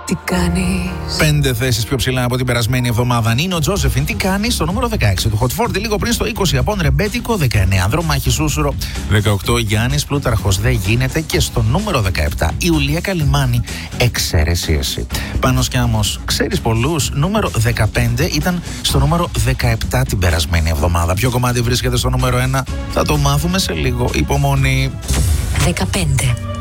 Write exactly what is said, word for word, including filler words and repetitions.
Τι κάνεις? Πέντε θέσεις πιο ψηλά από την περασμένη εβδομάδα. Νίνο Τζόσεφιν, τι κάνει στο νούμερο δεκαέξι του Hot φορτι, λίγο πριν στο είκοσι από Ρεμπέτικο, δεκαεννέα Ανδρομάχη Σούσουρο, δεκαοκτώ Γιάννης Πλούταρχος, δεν γίνεται, και στο νούμερο δεκαεπτά Ιουλία Καλιμάνη, εξαίρεση εσύ. Πάνος Κιάμος, ξέρεις πολλούς, νούμερο δεκαπέντε, ήταν στο νούμερο δεκαεπτά την περασμένη εβδομάδα. Ποιο κομμάτι βρίσκεται στο νούμερο ένα, θα το μάθουμε σε λίγο. Υπομονή. δεκαπέντε.